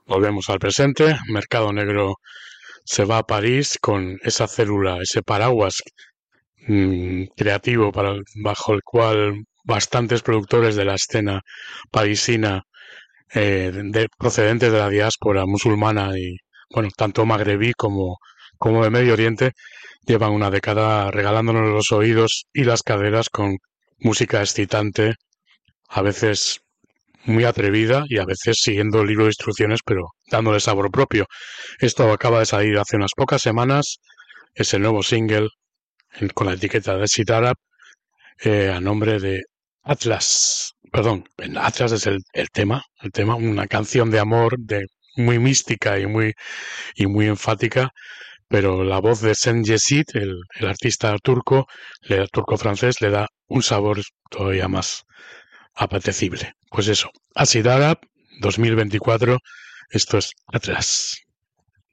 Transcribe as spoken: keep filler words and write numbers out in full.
Volvemos al presente. Mercado Negro se va a París con esa célula, ese paraguas mmm, creativo para el- bajo el cual bastantes productores de la escena parisina eh, de, procedentes de la diáspora musulmana y, bueno, tanto magrebí como, como de Medio Oriente, llevan una década regalándonos los oídos y las caderas con música excitante, a veces muy atrevida y a veces siguiendo el libro de instrucciones, pero dándole sabor propio. Esto acaba de salir hace unas pocas semanas, es el nuevo single en- con la etiqueta de Sitarab, eh, a nombre de Atlas. Perdón, Atlas es el, el tema, el tema, una canción de amor de muy mística y muy y muy enfática, pero la voz de Sen Yesid, el, el artista turco, le, turco-francés, le da un sabor todavía más apetecible. Pues eso, Acid Arab dos mil veinticuatro, esto es Atlas.